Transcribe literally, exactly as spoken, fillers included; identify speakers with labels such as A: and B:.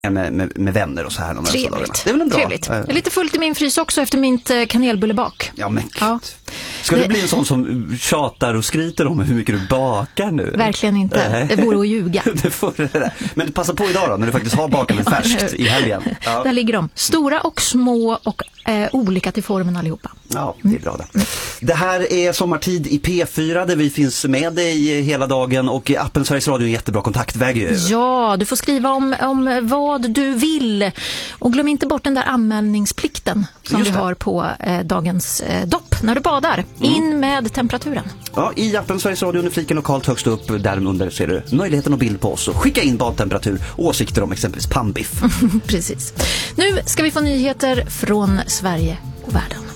A: Med, med, med vänner och så här.
B: Trevligt.
A: Det är väl en bra.
B: Trevligt. Det är lite fullt i min frys också efter mitt kanelbullebak.
A: Ja, men ja. Ska det... du bli en sån som tjatar och skryter om hur mycket du bakar nu?
B: Verkligen inte. Nej. Det vore att ljuga.
A: det får det där. Men passa på idag då, när du faktiskt har bakat lite färskt i helgen. Ja.
B: Där ligger de. Stora och små och eh, olika till formen allihopa.
A: Ja, det är bra det. Mm. Det här är Sommartid i P fyra där vi finns med dig hela dagen och appen Sveriges Radio är en jättebra kontaktväg ju.
B: Ja, du får skriva om, om vad du vill. Och glöm inte bort den där anmälningsplikten som vi har på eh, dagens eh, dopp när du badar. Mm. In med temperaturen.
A: Ja, i appen Sveriges Radio under fliken lokalt högst upp där under ser du möjligheten och bild på oss och skicka in badtemperatur och åsikter om exempelvis pannbiff.
B: Precis. Nu ska vi få nyheter från Sverige och världen.